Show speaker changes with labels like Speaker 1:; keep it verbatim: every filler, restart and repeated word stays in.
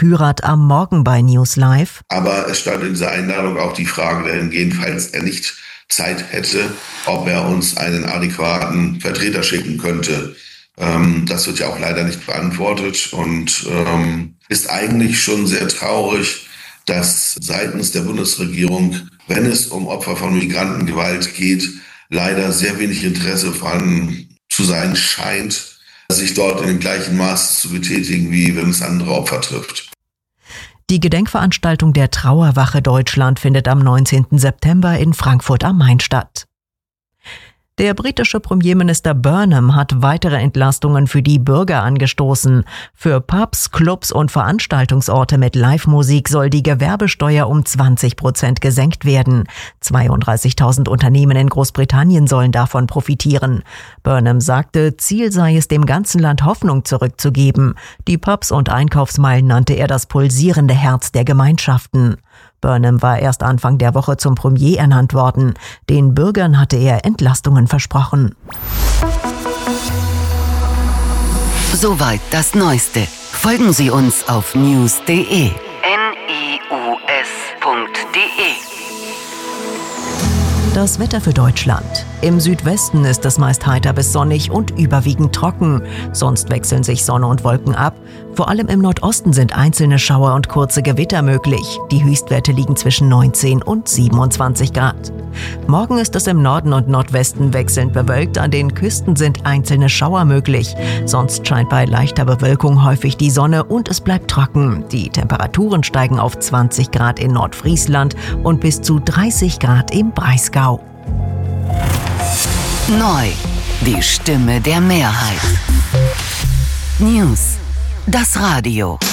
Speaker 1: Kürath am Morgen bei News Live.
Speaker 2: Aber es stand in dieser Einladung auch die Frage dahingehend, falls er nicht Zeit hätte, ob er uns einen adäquaten Vertreter schicken könnte. Ähm, das wird ja auch leider nicht beantwortet und ähm, ist eigentlich schon sehr traurig, dass seitens der Bundesregierung, wenn es um Opfer von Migrantengewalt geht, leider sehr wenig Interesse vorhanden zu sein scheint, sich dort in dem gleichen Maß zu betätigen, wie wenn es andere Opfer trifft.
Speaker 1: Die Gedenkveranstaltung der Trauerwache Deutschland findet am neunzehnten September in Frankfurt am Main statt. Der britische Premierminister Burnham hat weitere Entlastungen für die Bürger angestoßen. Für Pubs, Clubs und Veranstaltungsorte mit Live-Musik soll die Gewerbesteuer um zwanzig Prozent gesenkt werden. zweiunddreißigtausend Unternehmen in Großbritannien sollen davon profitieren. Burnham sagte, Ziel sei es, dem ganzen Land Hoffnung zurückzugeben. Die Pubs und Einkaufsmeilen nannte er das pulsierende Herz der Gemeinschaften. Burnham war erst Anfang der Woche zum Premier ernannt worden. Den Bürgern hatte er Entlastungen versprochen.
Speaker 3: Soweit das Neueste. Folgen Sie uns auf news punkt de. N I U S punkt de.
Speaker 1: Das Wetter für Deutschland. Im Südwesten ist es meist heiter bis sonnig und überwiegend trocken. Sonst wechseln sich Sonne und Wolken ab. Vor allem im Nordosten sind einzelne Schauer und kurze Gewitter möglich. Die Höchstwerte liegen zwischen neunzehn und siebenundzwanzig Grad. Morgen ist es im Norden und Nordwesten wechselnd bewölkt. An den Küsten sind einzelne Schauer möglich. Sonst scheint bei leichter Bewölkung häufig die Sonne und es bleibt trocken. Die Temperaturen steigen auf zwanzig Grad in Nordfriesland und bis zu dreißig Grad im Breisgau.
Speaker 3: Neu, die Stimme der Mehrheit. News, das Radio.